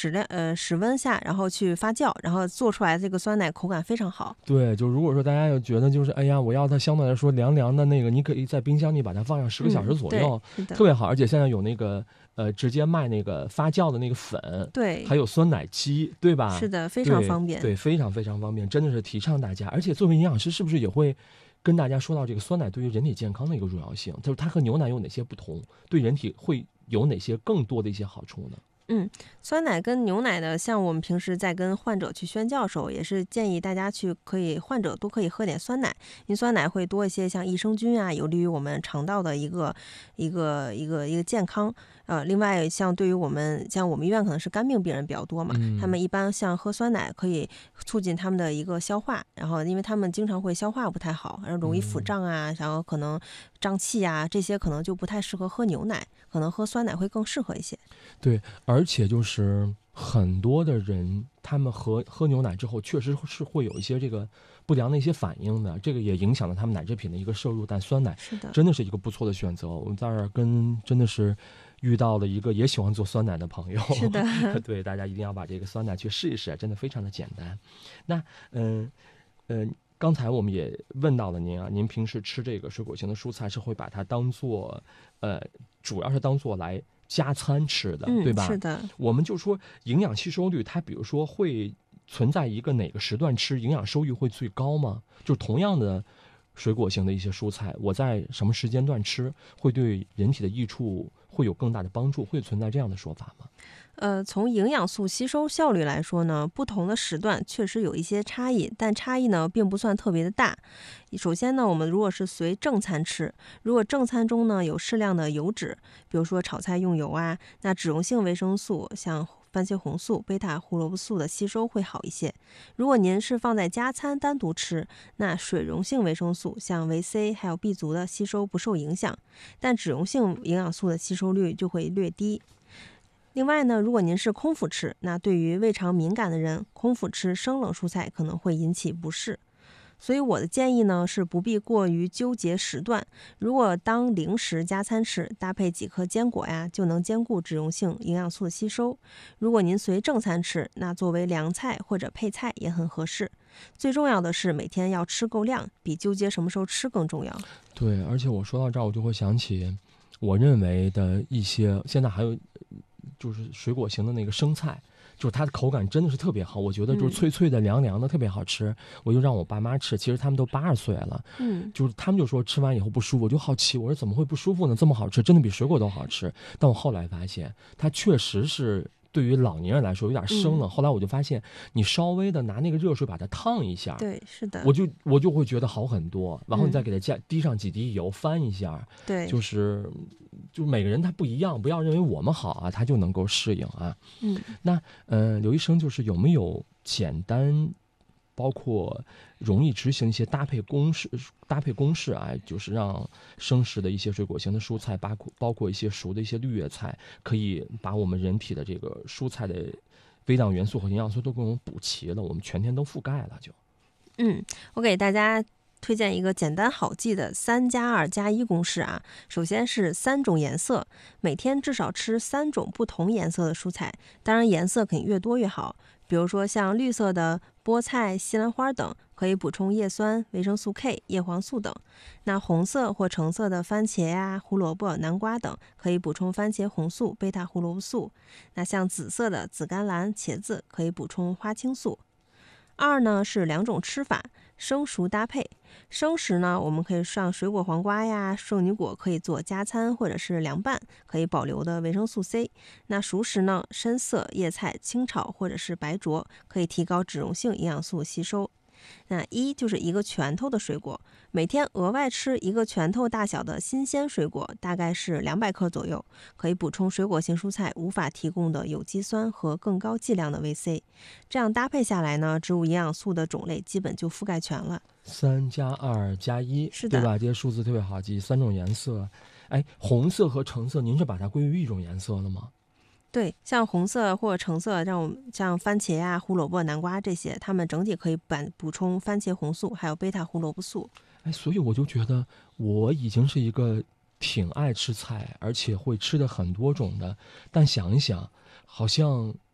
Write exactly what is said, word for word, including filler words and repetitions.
室量呃室温下，然后去发酵，然后做出来这个酸奶口感非常好。 对，就如果说大家要觉得就是哎呀，我要它相对来说凉凉的那个，你可以在冰箱里把它放上十个小时左右， 嗯、 特别好。而且现在有那个呃直接卖那个发酵的那个粉， 对， 还有酸奶机，对吧？ 是的，非常方便。 对，对，非常非常方便，真的是提倡大家。而且作为营养师，是不是也会跟大家说到这个酸奶对于人体健康的一个重要性？就是它和牛奶有哪些不同，对人体会有哪些更多的一些好处呢？ 嗯，酸奶跟牛奶的，像我们平时在跟患者去宣教的时候，也是建议大家去可以患者都可以喝点酸奶，因为酸奶会多一些像益生菌啊，有利于我们肠道的一个一个一个一个健康。呃，另外像对于我们像我们医院可能是肝病病人比较多嘛， 嗯、 他们一般像喝酸奶可以促进他们的一个消化，然后因为他们经常会消化不太好，然后容易腹胀啊，然后可能胀气啊，这些可能就不太适合喝牛奶，可能喝酸奶会更适合一些。 对，而且就是很多的人，他们喝喝牛奶之后，确实是会有一些这个不良的一些反应的，这个也影响了他们奶制品的一个摄入。但酸奶是的， 真的是一个不错的选择。我们在这儿跟真的是遇到了一个也喜欢做酸奶的朋友， 是的， 对，大家一定要把这个酸奶去试一试，真的非常的简单。那嗯嗯。呃刚才我们也问到了您啊，您平时吃这个水果型的蔬菜是会把它当做，呃，主要是当做来加餐吃的， 嗯、 对吧？ 是的。 我们就说营养吸收率，它比如说会存在一个哪个时段吃营养收益会最高吗？就是同样的水果型的一些蔬菜，我在什么时间段吃会对人体的益处会有更大的帮助，会存在这样的说法吗？ 呃，从营养素吸收效率来说呢，不同的时段确实有一些差异，但差异呢并不算特别的大。首先呢，我们如果是随正餐吃，如果正餐中呢有适量的油脂，比如说炒菜用油啊，那脂溶性维生素像番茄红素、贝塔胡萝卜素的吸收会好一些。如果您是放在加餐单独吃，那水溶性维生素像维 C 还有 B 族的吸收不受影响，但脂溶性营养素的吸收率就会略低。另外呢，如果您是空腹吃，那对于胃肠敏感的人，空腹吃生冷蔬菜可能会引起不适。所以我的建议呢是不必过于纠结时段，如果当零食加餐吃，搭配几颗坚果呀，就能兼顾脂溶性营养素的吸收。如果您随正餐吃，那作为凉菜或者配菜也很合适。最重要的是每天要吃够量，比纠结什么时候吃更重要。 对，而且我说到这儿，我就会想起我认为的一些，现在还有就是水果型的那个生菜，就是它的口感真的是特别好，我觉得就是脆脆的、凉凉的，特别好吃。我就让我爸妈吃，其实他们都八十岁了， 嗯， 就是他们就说吃完以后不舒服，我就好奇，我说怎么会不舒服呢？这么好吃，真的比水果都好吃。但我后来发现，它确实是对于老年人来说有点生了。 嗯、 后来我就发现，你稍微的拿那个热水把它烫一下， 对，是的， 我就我就会觉得好很多。然后你再给它加滴上几滴油，翻一下， 对， 就是就每个人他不一样，不要认为我们好啊，他就能够适应啊。 嗯， 那呃，刘医生就是有没有简单，包括容易执行一些搭配公式、搭配公式啊，就是让生食的一些水果型的蔬菜，包括包括一些熟的一些绿叶菜，可以把我们人体的这个蔬菜的微量元素和营养素都给我们补齐了，我们全天都覆盖了就。 嗯，我给大家推荐一个简单好记的三加二加一公式啊。首先是三种颜色，每天至少吃三种不同颜色的蔬菜，当然颜色肯定越多越好。比如说像绿色的菠菜、西兰花等，可以补充叶酸、维生素 K、叶黄素等。那红色或橙色的番茄呀、胡萝卜、南瓜等，可以补充番茄红素、贝塔胡萝卜素。那像紫色的紫甘蓝、茄子，可以补充花青素。二呢是两种吃法，生熟搭配。生食呢，我们可以上水果黄瓜呀、圣女果可以做加餐或者是凉拌，可以保留的维生素 C。那熟食呢，深色叶菜清炒或者是白灼，可以提高脂溶性营养素吸收。那一就是一个拳头的水果，每天额外吃一个拳头大小的新鲜水果，大概是两百克左右，可以补充水果型蔬菜无法提供的有机酸和更高剂量的维 C。这样搭配下来呢，植物营养素的种类基本就覆盖全了。 三加二加一， 是的， 对吧？这些数字特别好记，三种颜色。哎，红色和橙色，您是把它归于一种颜色了吗？ 对，像红色或者橙色，这种像番茄啊、胡萝卜、南瓜这些，它们整体可以补充番茄红素，还有贝塔胡萝卜素。 哎，所以我就觉得我已经是一个挺爱吃菜，而且会吃的很多种的。但想一想，好像